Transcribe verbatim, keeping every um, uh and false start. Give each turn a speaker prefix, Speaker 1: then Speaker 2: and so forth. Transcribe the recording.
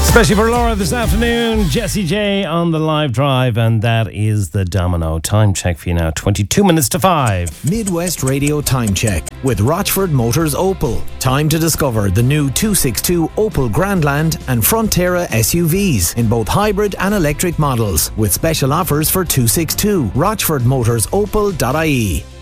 Speaker 1: Especially for Laura this afternoon, Jessie J on the live drive, and that is the Domino time check for you now. twenty-two minutes to five.
Speaker 2: Midwest Radio Time Check with Rochford Motors Opel. Time to discover the new two sixty-two Opel Grandland and Frontera S U Vs in both hybrid and electric models with special offers for two sixty-two. rochford motors opel dot I E.